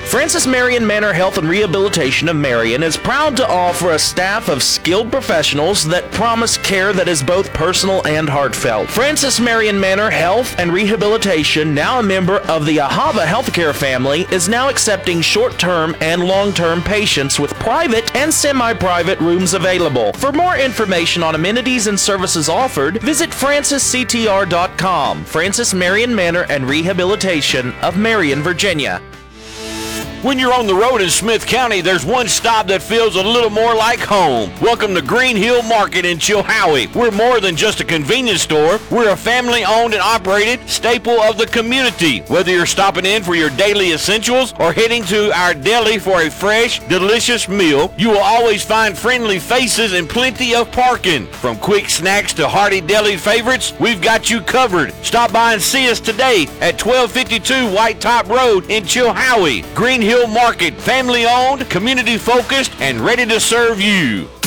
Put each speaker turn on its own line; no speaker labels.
Francis Marion Manor Health and Rehabilitation of Marion is proud to offer a staff of skilled professionals that promise care that is both personal and heartfelt. Francis Marion Manor Health and Rehabilitation, now a member of the Ahava Healthcare family, is now accepting short-term and long-term patients with private and semi-private rooms available. For more information on amenities and services offered, visit francisctr.com. Francis Marion Manor and Rehabilitation of Marion, Virginia.
When you're on the road in Smith County, there's one stop that feels a little more like home. Welcome to Green Hill Market in Chilhowie. We're more than just a convenience store. We're a family-owned and operated staple of the community. Whether you're stopping in for your daily essentials or heading to our deli for a fresh, delicious meal, you will always find friendly faces and plenty of parking. From quick snacks to hearty deli favorites, we've got you covered. Stop by and see us today at 1252 White Top Road in Chilhowie. Green Hill Market, family-owned, community-focused, and ready to serve you.